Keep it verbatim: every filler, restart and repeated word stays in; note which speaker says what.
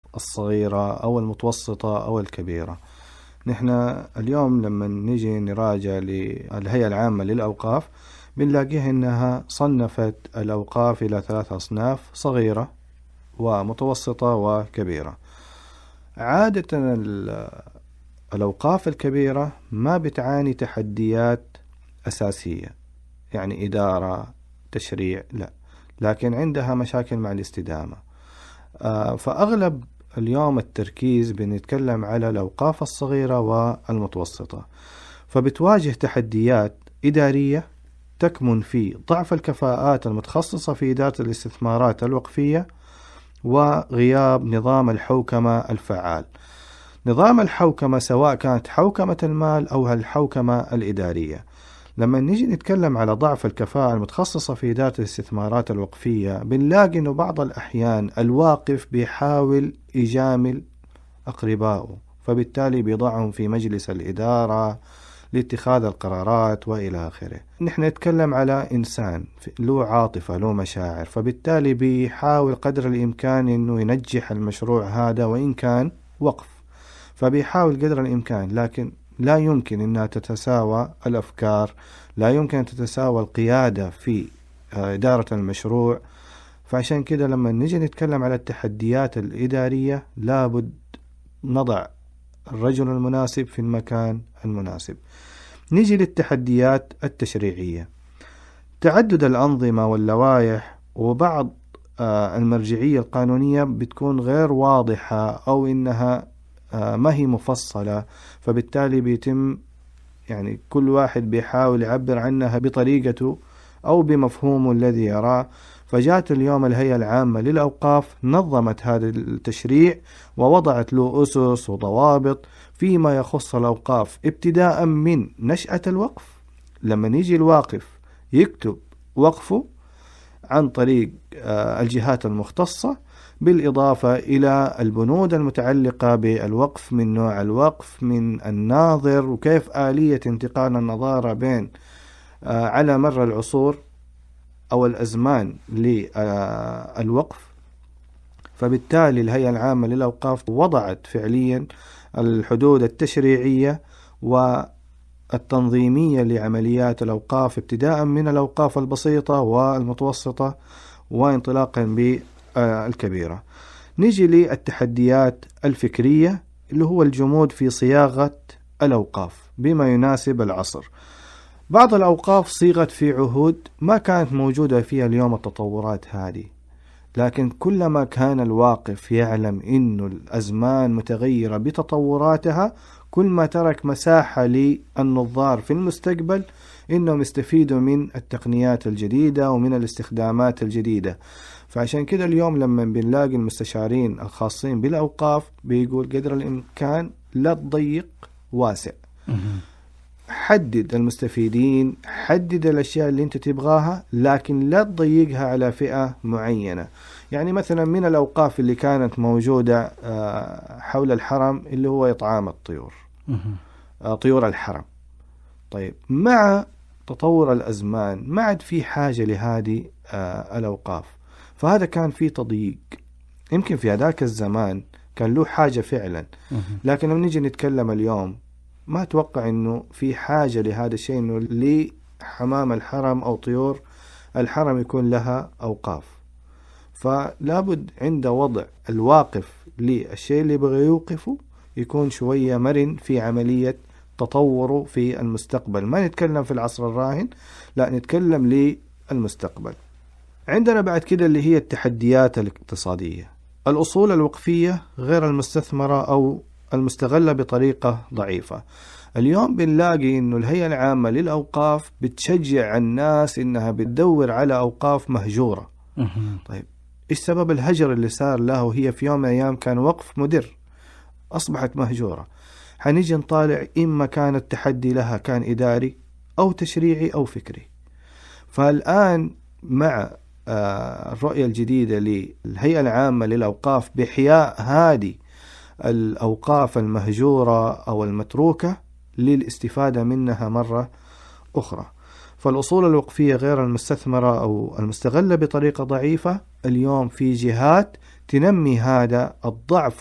Speaker 1: الصغيرة أو المتوسطة أو الكبيرة. نحن اليوم لما نجي نراجع للهيئة العامة للأوقاف بنلاقيها إنها صنفت الأوقاف إلى ثلاث أصناف: صغيرة ومتوسطة وكبيرة. عادة الأوقاف الكبيرة ما بتعاني تحديات أساسية، يعني إدارة، تشريع، لا، لكن عندها مشاكل مع الاستدامة. فأغلب اليوم التركيز بنتكلم على الأوقاف الصغيرة والمتوسطة، فبتواجه تحديات إدارية تكمن في ضعف الكفاءات المتخصصة في إدارة الاستثمارات الوقفية وغياب نظام الحوكمة الفعال. نظام الحوكمة سواء كانت حوكمة المال أو الحوكمة الإدارية. لما نيجي نتكلم على ضعف الكفاءة المتخصصة في إدارة الاستثمارات الوقفية بنلاقي أنه بعض الأحيان الواقف بيحاول يجامل أقربائه، فبالتالي بيضعهم في مجلس الإدارة لاتخاذ القرارات وإلى آخره. نحن نتكلم على إنسان له عاطفة، له مشاعر، فبالتالي بيحاول قدر الإمكان أنه ينجح المشروع هذا وإن كان وقف، فبيحاول قدر الإمكان، لكن لا يمكن أنها تتساوى الأفكار، لا يمكن أن تتساوى القيادة في إدارة المشروع. فعشان كده لما نجي نتكلم على التحديات الإدارية لابد نضع الرجل المناسب في المكان المناسب. نيجي للتحديات التشريعية: تعدد الأنظمة واللوائح وبعض المرجعية القانونية بتكون غير واضحة أو إنها ما هي مفصلة، فبالتالي بيتم يعني كل واحد بيحاول يعبر عنها بطريقته أو بمفهومه الذي يراه. فجاءت اليوم الهيئة العامة للأوقاف نظمت هذا التشريع ووضعت له أسس وضوابط فيما يخص الأوقاف، ابتداء من نشأة الوقف، لما يجي الواقف يكتب وقفه عن طريق الجهات المختصة، بالإضافة إلى البنود المتعلقة بالوقف، من نوع الوقف، من الناظر، وكيف آلية انتقال النظارة بين على مر العصور أو الأزمان للوقف. فبالتالي الهيئة العامة للأوقاف وضعت فعليا الحدود التشريعية والتنظيمية لعمليات الأوقاف، ابتداء من الأوقاف البسيطة والمتوسطة وانطلاقا بالكبيرة. نيجي للتحديات الفكرية اللي هو الجمود في صياغة الأوقاف بما يناسب العصر. بعض الأوقاف صيغت في عهود ما كانت موجودة فيها اليوم التطورات هذه، لكن كلما كان الواقف يعلم إنه الأزمان متغيرة بتطوراتها، كل ما ترك مساحة للنظار في المستقبل إنهم يستفيدوا من التقنيات الجديدة ومن الاستخدامات الجديدة. فعشان كده اليوم لما بنلاقي المستشارين الخاصين بالأوقاف بيقول قدر الإمكان لا تضيق واسع، حدد المستفيدين، حدد الأشياء اللي أنت تبغاها، لكن لا تضيقها على فئة معينة. يعني مثلا من الأوقاف اللي كانت موجودة حول الحرم اللي هو إطعام الطيور، طيور الحرم. طيب مع تطور الأزمان ما عاد في حاجة لهذه الأوقاف، فهذا كان في تضييق. يمكن في هذاك الزمان كان له حاجة فعلا، لكن لما نيجي نتكلم اليوم ما أتوقع أنه في حاجة لهذا الشيء، أنه لحمام الحرم أو طيور الحرم يكون لها أوقاف. فلابد عند وضع الواقف للشيء اللي يبغى يوقفه يكون شوية مرن في عملية تطوره في المستقبل. ما نتكلم في العصر الراهن، لا، نتكلم للمستقبل. عندنا بعد كده اللي هي التحديات الاقتصادية: الأصول الوقفية غير المستثمرة أو المستغلة بطريقة ضعيفة. اليوم بنلاقي إنه الهيئة العامة للأوقاف بتشجع الناس إنها بتدور على أوقاف مهجورة. طيب إيش سبب الهجر اللي صار له؟ وهي في يوم من الأيام كان وقف مدر، أصبحت مهجورة. حنيجي نطالع إما كان التحدي لها كان إداري أو تشريعي أو فكري. فالآن مع الرؤية الجديدة للهيئة العامة للأوقاف بإحياء هذه الأوقاف المهجورة أو المتروكة للاستفادة منها مرة أخرى. فالأصول الوقفية غير المستثمرة أو المستغلة بطريقة ضعيفة، اليوم في جهات تنمي هذا الضعف